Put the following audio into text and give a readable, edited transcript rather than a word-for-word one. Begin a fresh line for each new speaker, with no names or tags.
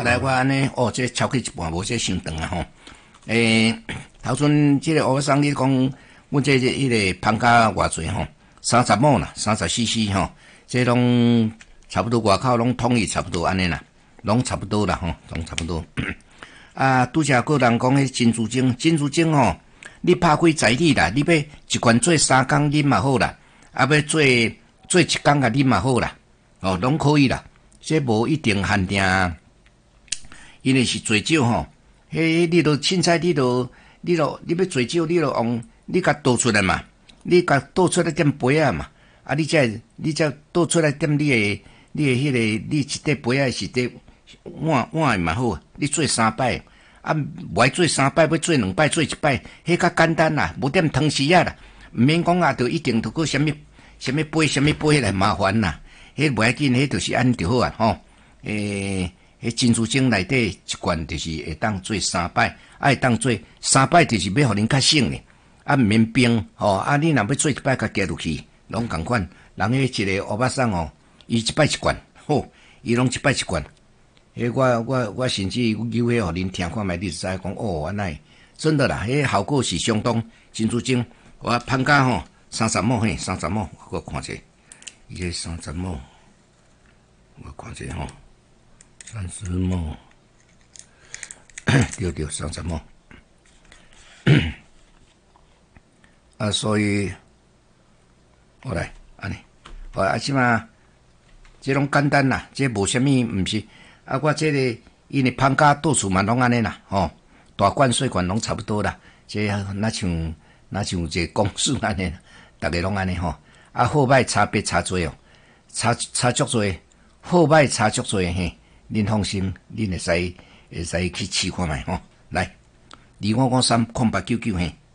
来我安尼哦，这超过一半无这伤长啊吼。头阵这个欧巴桑你讲，阮这迄个芳加偌济吼，30亩啦，30cc 吼，这拢差不多外口拢统一差不多安尼啦，拢差不多啦吼，拢差不多。啊，拄则个人讲迄珍珠精吼，你拍开在理啦，你要一罐做3工啉嘛好啦，啊要做1工甲啉嘛好啦，哦，拢可以啦，这无一定限定，因为是做酒吼。迄你著凊彩，你要做酒，你著用你甲倒出来嘛，你甲倒出来点杯啊嘛，啊你才倒出来点你的迄个你一块杯啊是块碗嘛好，你做3摆，啊无爱做3摆，要做2摆，做1摆，迄较简单啦，无点汤匙啊啦，毋免讲啊，著一定著个什么杯来麻烦啦，迄无要紧，迄著是安就好啊吼，迄珍珠精内底一罐就是会当做3摆，会当做3摆就是要互恁较省咧，啊毋免冰吼，啊你若要做1摆，甲加入去，拢共款。人迄一个欧巴桑哦，伊1摆1罐，吼，伊拢1摆1罐。迄我甚至有迄互恁听看觅，你就知讲哦，安尼真的啦，迄效果是相当。珍珠精，我芳加吼30亩嘿，30亩，我看者，伊这30亩，我看者吼。30亩，对，30亩。啊，所以，好来，安尼，好啊，即嘛，这拢简单啦，这无啥物，毋是。啊，我这个因为芳加倒厝嘛，拢安尼啦，吼，大罐细罐拢差不多啦。这哪像这公司安尼，大家拢安尼吼。啊，好歹差别差多哦，差足多，好歹差足多嘿。恁放心，恁会使去试看觅吼。来，25530899嘿。